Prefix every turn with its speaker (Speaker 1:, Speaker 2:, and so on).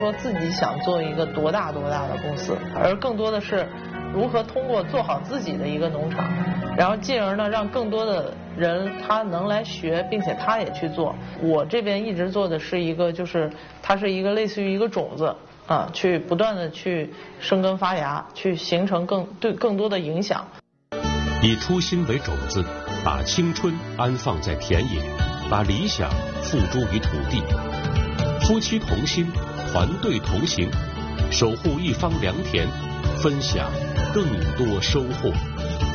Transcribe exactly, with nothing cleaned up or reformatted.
Speaker 1: 说自己想做一个多大多大的公司，而更多的是如何通过做好自己的一个农场，然后进而呢让更多的人他能来学，并且他也去做。我这边一直做的是一个，就是它是一个类似于一个种子啊，去不断的去生根发芽，去形成更对更多的影响。
Speaker 2: 以初心为种子，把青春安放在田野，把理想付诸于土地。夫妻同心，团队同行，守护一方良田，分享更多收获。